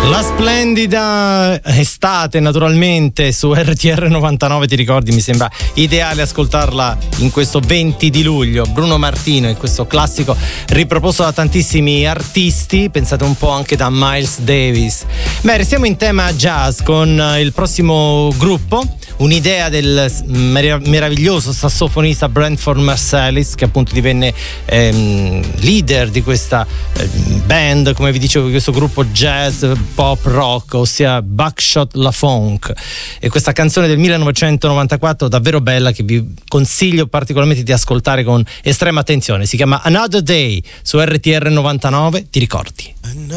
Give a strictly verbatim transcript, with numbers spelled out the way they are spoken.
La splendida estate naturalmente su R T R novantanove, ti ricordi? Mi sembra ideale ascoltarla in questo venti di luglio. Bruno Martino in questo classico riproposto da tantissimi artisti, pensate un po' anche da Miles Davis. Beh, restiamo in tema jazz con il prossimo gruppo, un'idea del meraviglioso sassofonista Branford Marsalis, che appunto divenne ehm, leader di questa eh, band, come vi dicevo, questo gruppo jazz pop rock, ossia Buckshot La Funk, e questa canzone del millenovecentonovantaquattro davvero bella che vi consiglio particolarmente di ascoltare con estrema attenzione, si chiama Another Day su R T R novantanove, ti ricordi?